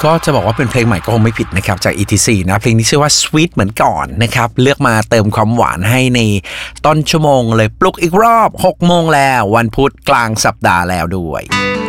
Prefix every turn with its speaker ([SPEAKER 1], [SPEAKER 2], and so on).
[SPEAKER 1] ก็จะบอกว่าเป็นเพลงใหม่ก็คงไม่ผิดนะครับจาก ETC นะเพลงนี้ชื่อว่า Sweet เหมือนก่อนนะครับเลือกมาเติมความหวานให้ในต้นชั่วโมงเลยปลุกอีกรอบ 6 โมงแล้ววันพุธกลางสัปดาห์แล้วด้วย